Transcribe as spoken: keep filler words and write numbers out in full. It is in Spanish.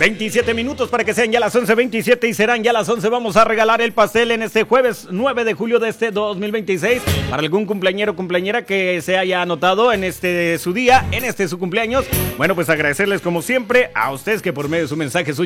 veintisiete minutos para que sean ya las once veintisiete y serán ya las once. Vamos a regalar el pastel en este jueves nueve de julio de este dos mil veintiséis para algún cumpleañero o cumpleañera que se haya anotado en este su día, en este su cumpleaños. Bueno, pues agradecerles como siempre a ustedes que por medio de su mensaje, su